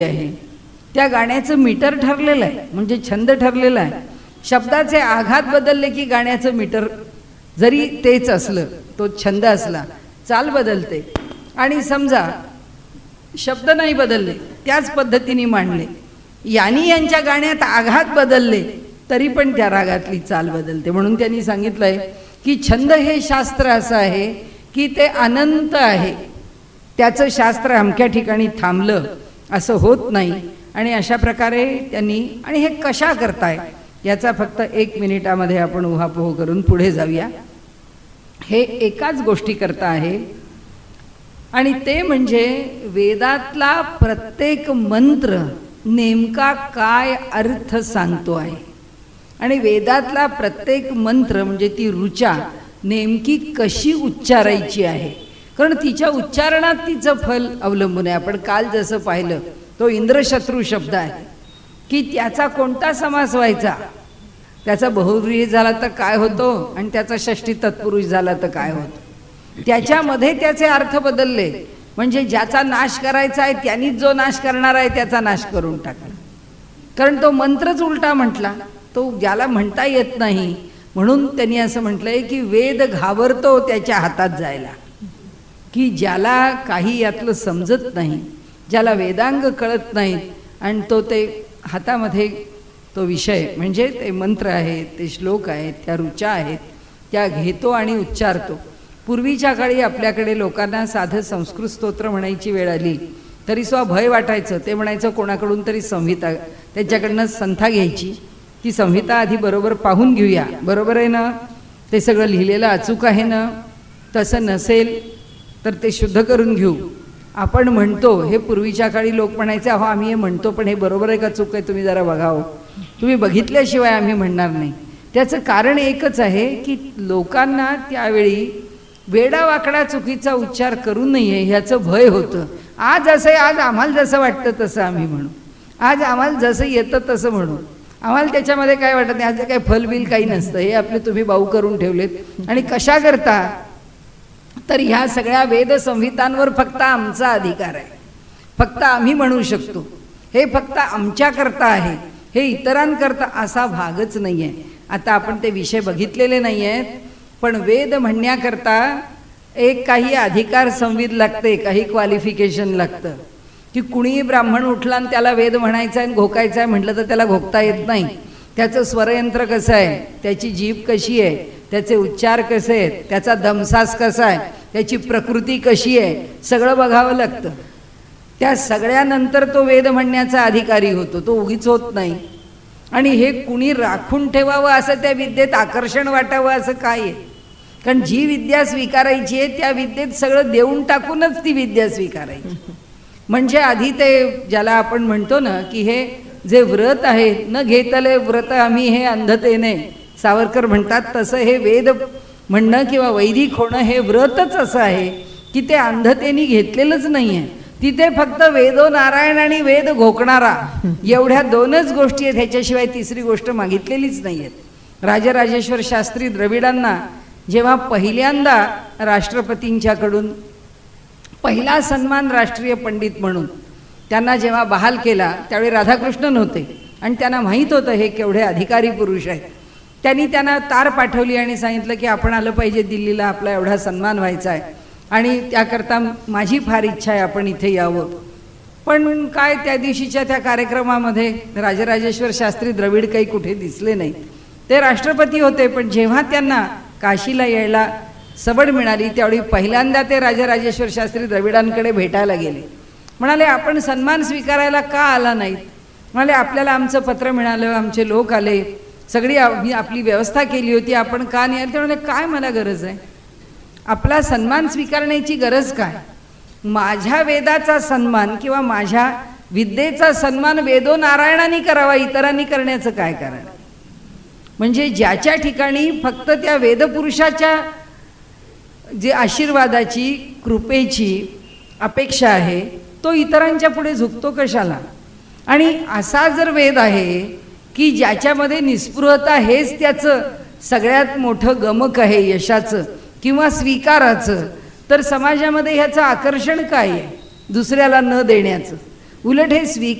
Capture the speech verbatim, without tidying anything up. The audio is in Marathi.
आहे त्या गाण्याचं मीटर ठरलेलं आहे, म्हणजे छंद ठरलेला आहे. शब्दाचे आघात बदलले की गाण्याचं मीटर जरी तेच असलं, तो छंद असला, चाल बदलते. आणि समजा शब्द नाही बदलले, त्याच पद्धतीने मांडले, यांनी यांच्या गाण्यात आघात बदलले तरी पण त्या रागातली चाल बदलते. म्हणून त्यांनी सांगितलंय की छंद हे शास्त्र असं आहे की ते अनंत आहे, त्याचं शास्त्र अमक्या ठिकाणी थांबलं असं होत नाही. आणि अशा प्रकारे त्यांनी, आणि हे कशा करताय याचा फक्त एक मिनिटामध्ये आपण उहापोह करून पुढे जाऊया. हे एकाच गोष्टी करता आहे, आणि ते म्हणजे वेदातला प्रत्येक मंत्र नेमका काय अर्थ सांगतो आहे, आणि वेदातला प्रत्येक मंत्र म्हणजे ती ऋचा नेमकी कशी उच्चारायची आहे, कारण तिच्या उच्चारणात तिचं फल अवलंबून आहे. आपण काल जसं पाहिलं तो इंद्रशत्रू शब्द आहे की त्याचा कोणता समास व्हायचा, त्याचा बहुव्रीही झाला तर काय होतो आणि त्याचा षष्ठी तत्पुरुष झाला तर काय होतो, त्याच्यामध्ये त्याचे अर्थ बदलले. म्हणजे ज्याचा नाश करायचा आहे त्यांनीच जो नाश करणार आहे त्याचा नाश करून टाकला, कारण तो मंत्रच उलटा म्हटला, तो ज्याला म्हणता येत नाही. म्हणून त्यांनी असं म्हटलंय की वेद घाबरतो त्याच्या हातात जायला, की ज्याला काही यातलं समजत नाही, ज्याला वेदांग कळत नाही, आणि तो ते हातामध्ये तो विषय म्हणजे ते मंत्र आहेत, ते श्लोक आहेत, त्या ऋचा आहेत, त्या घेतो आणि उच्चारतो. पूर्वीच्या काळी आपल्याकडे लोकांना साधं संस्कृत स्तोत्र म्हणायची वेळ आली तरी सुद्धा भय वाटायचं. ते म्हणायचं कोणाकडून तरी संहिता, त्याच्याकडनं संथा घ्यायची, ती संहिता आधी बरोबर पाहून घेऊया, बरोबर आहे ना, ते सगळं लिहिलेलं अचूक आहे ना, तसं नसेल तर ते शुद्ध करून घेऊ. आपण म्हणतो हे पूर्वीच्या काळी लोक म्हणायचे, अहो आम्ही हे म्हणतो पण हे बरोबर आहे का चूक आहे तुम्ही जरा बघावं, तुम्ही बघितल्याशिवाय आम्ही म्हणणार नाही. त्याचं कारण एकच आहे की लोकांना त्यावेळी वेडावाकडा चुकीचा उच्चार करू नये ह्याचं भय होतं. आज असं आहे, आज आम्हाला जसं वाटतं तसं आम्ही म्हणू, आज आम्हाला जसं येतं तसं म्हणू, आम्हाला त्याच्यामध्ये काय वाटत नाही, आज काही फलबिल काही नसतं, हे आपले तुम्ही बाऊ करून ठेवलेत. आणि कशा करता, तर ह्या सगळ्या वेद संहितांवर फक्त आमचा अधिकार आहे, फक्त आम्ही म्हणू शकतो, हे फक्त आमच्याकरता आहे, हे इतरांकरता असा भागच नाही आहे. आता आपण ते विषय बघितलेले नाही आहेत, पण वेद म्हणण्याकरता एक काही अधिकार संविध लागते, काही क्वालिफिकेशन लागतं. की कुणीही ब्राह्मण उठला आणि त्याला वेद म्हणायचा आहे घोकायचा आहे म्हटलं तर त्याला घोकता येत नाही. त्याचं स्वरयंत्र कसं आहे, त्याची जीभ कशी आहे, त्याचे उच्चार कसे आहेत, त्याचा दमसास कसा आहे, त्याची प्रकृती कशी आहे, सगळं बघावं लागतं. त्या सगळ्यानंतर तो वेद म्हणण्याचा अधिकारी होतो, तो उगीच होत नाही. आणि हे कुणी राखून ठेवावं असं, त्या विद्येत आकर्षण वाटावं असं काय आहे, कारण जी विद्या स्वीकारायची आहे त्या विद्येत सगळं देऊन टाकूनच ती विद्या स्वीकारायची. म्हणजे आधी ते ज्याला आपण म्हणतो ना की हे जे व्रत आहे, न घेतले व्रत आम्ही हे अंधतेने, सावरकर म्हणतात तसं हे वेद म्हणणं किंवा वैदिक होणं हे व्रतच असं आहे की ते अंधतेने घेतलेलंच नाही आहे. तिथे फक्त वेदो नारायण आणि वेद घोकणारा एवढ्या दोनच गोष्टी आहेत, ह्याच्याशिवाय तिसरी गोष्ट मागितलेलीच नाही आहेत. राजराजेश्वर शास्त्री द्रविडांना जेव्हा पहिल्यांदा राष्ट्रपतींच्याकडून पहिला सन्मान राष्ट्रीय पंडित म्हणून त्यांना जेव्हा बहाल केला, त्यावेळी राधाकृष्णन होते आणि त्यांना माहीत होतं हे केवढे अधिकारी पुरुष आहेत. त्यांनी त्यांना तार पाठवली आणि सांगितलं की आपण आलं पाहिजे दिल्लीला, आपला एवढा सन्मान व्हायचा आहे आणि त्याकरता माझी फार इच्छा आहे आपण इथे यावं. पण काय त्या दिवशीच्या त्या कार्यक्रमामध्ये राजराजेश्वर शास्त्री द्रविड काही कुठे दिसले नाही. ते राष्ट्रपती होते, पण जेव्हा त्यांना काशीला यायला सवड मिळाली त्यावेळी पहिल्यांदा ते राजराजेश्वर शास्त्री द्रविडांकडे भेटायला गेले. म्हणाले आपण सन्मान स्वीकारायला का आला नाहीत. म्हणाले आपल्याला आमचं पत्र मिळालं, आमचे लोक आले, सगळी आपली व्यवस्था केली होती, आपण का नाही आले. ते म्हणाले काय मला गरज आहे, आपला सन्मान स्वीकारण्याची गरज काय, माझ्या वेदाचा सन्मान किंवा माझ्या विद्येचा सन्मान वेदो नारायणांनी करावा, इतरांनी करण्याचं काय कारण. म्हणजे ज्याच्या ठिकाणी फक्त त्या वेदपुरुषाच्या जे आशीर्वादाची कृपेची अपेक्षा आहे तो इतरांच्या पुढे झुकतो कशाला. आणि असा जर वेद आहे की ज्याच्यामध्ये निस्पृहता हेच त्याचं सगळ्यात मोठं गमक आहे यशाचं किंवा स्वीकाराचं, तर समाजामध्ये ह्याचं आकर्षण काय आहे दुसऱ्याला न देण्याचं. उलट हे स्वी